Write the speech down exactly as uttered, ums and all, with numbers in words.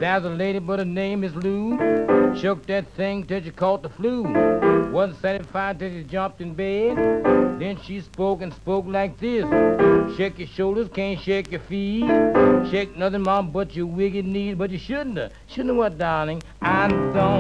There's a lady but her name is Lou. Shook that thing till she caught the flu. Wasn't satisfied till she jumped in bed. Then she spoke and spoke like this. Shake your shoulders, can't shake your feet. Shake nothing, mom, but your wicked knees. But you shouldn't have. Shouldn't have what, darling? I don't